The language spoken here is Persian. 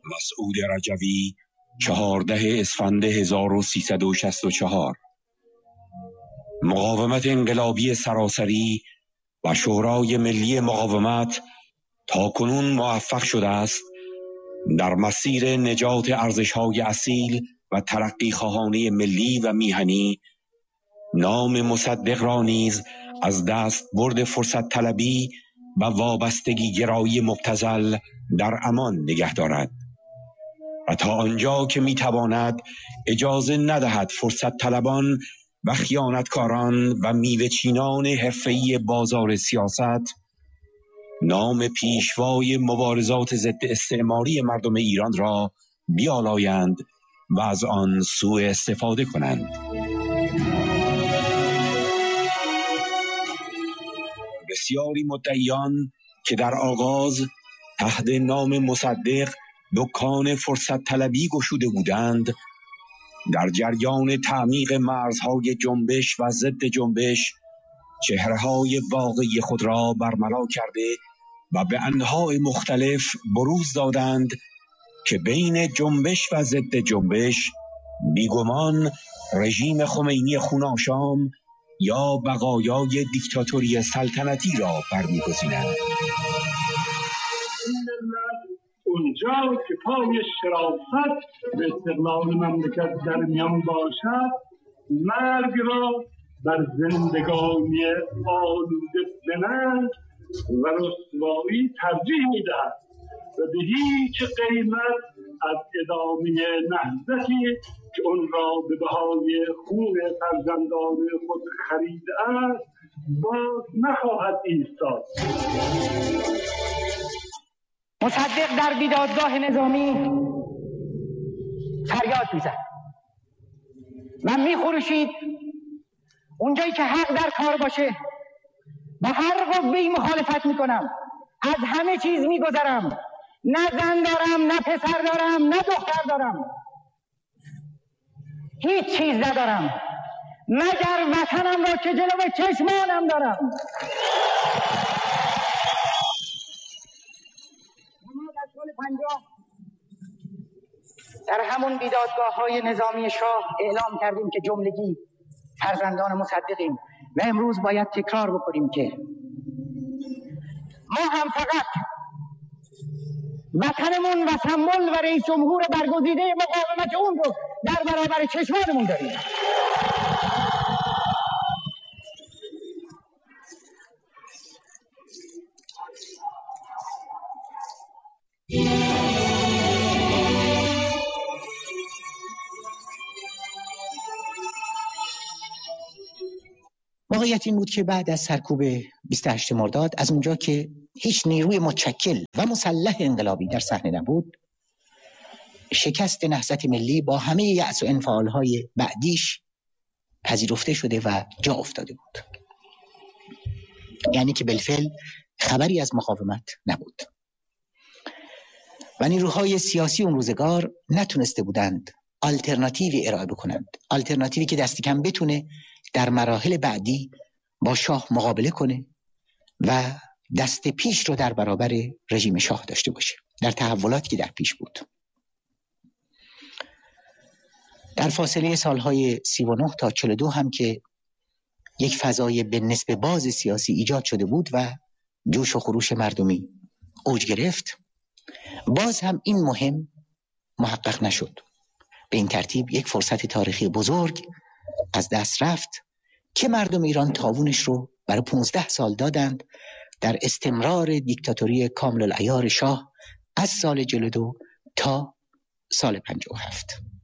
مسعود رجوی 14 اسفند 1364. مقاومت انقلابی سراسری و شورای ملی مقاومت تاکنون موفق شده است در مسیر نجات ارزش‌های اصیل و ترقی خواهانه ملی و میهنی نام مصدق را نیز از دست برد فرصت طلبی و وابستگی گرایی مبتذل در امان نگه دارد و تا آنجا که میتواند اجازه ندهد فرصت طلبان و خیانتکاران و میوه‌چینان حرفه‌ای بازار سیاست نام پیشوای مبارزات ضد استعماری مردم ایران را بیالایند و از آن سوء استفاده کنند. بسیاری مدعیان که در آغاز تحت نام مصدق دکان فرصت طلبی گشوده بودند، در جریان تعمیق مرزهای جنبش و ضد جنبش چهره‌های واقعی خود را برملا کرده و به انواع مختلف بروز دادند که بین جنبش و ضد جنبش بیگمان رژیم خمینی خوناشام یا بقایای دیکتاتوری سلطنتی را برمی‌گزینند. اونجا که پای شرافت به استقلال مملکت در میان باشد، مرگ را بر زندگانی آلوده بننگ و رسوایی ترجیح می‌دهد و به هیچ قیمت از ادامه نهضتی که اون را به بهای خون فرزندان خود خریده است باز نخواهد ایستاد. مصدق در بیدادگاه نظامی فریاد میزد و میخروشید اونجایی که حق در کار باشه با هر قوه‌ای مخالفت میکنم، از همه چیز میگذرم، نه زن دارم، نه پسر دارم، نه دختر دارم، هیچ چیز ندارم مگر وطنم را که جلوی چشمانم دارم. در سال 50 در همون بیدادگاه‌های نظامی شاه اعلام کردیم که جملگی فرزندان مصدقیم و امروز باید تکرار بکنیم که ما هم فقط وطنمون و سمبل و رئیس جمهور برگزیده مقاومت اون رو در برابر چشمانمون داریم. واقعیت این بود که بعد از سرکوب 28 مرداد، از اونجا که هیچ نیروی متشکل و مسلح انقلابی در صحنه نبود، شکست نهضت ملی با همه یأس و انفعالهای بعدیش پذیرفته شده و جا افتاده بود. یعنی که بالفعل خبری از مقاومت نبود و نیروهای سیاسی اون روزگار نتونسته بودند آلترناتیوی ارائه بکنند، آلترناتیوی که دست کم بتونه در مراحل بعدی با شاه مقابله کنه و دست پیش رو در برابر رژیم شاه داشته باشه در تحولاتی که در پیش بود. در فاصله سالهای 39 تا 42 هم که یک فضای به نسبه باز سیاسی ایجاد شده بود و جوش و خروش مردمی اوج گرفت، باز هم این مهم محقق نشد. به این ترتیب یک فرصت تاریخی بزرگ از دست رفت که مردم ایران تاوانش رو برای 15 سال دادند در استمرار دیکتاتوری کامل العیار شاه از سال 42 تا سال 57.